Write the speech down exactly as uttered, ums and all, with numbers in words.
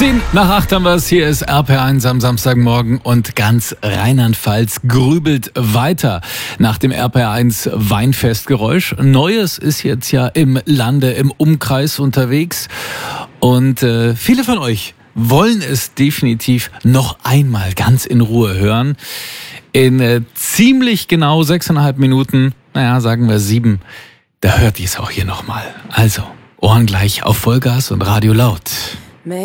zehn nach acht haben wir es. Hier ist R P R eins am Samstagmorgen und ganz Rheinland-Pfalz grübelt weiter nach dem R P R eins Weinfestgeräusch. Neues ist jetzt ja im Lande, im Umkreis unterwegs und äh, viele von euch wollen es definitiv noch einmal ganz in Ruhe hören. In äh, ziemlich genau sechseinhalb Minuten, naja, sagen wir sieben, da hört ihr es auch hier nochmal. Also, Ohren gleich auf Vollgas und Radio laut.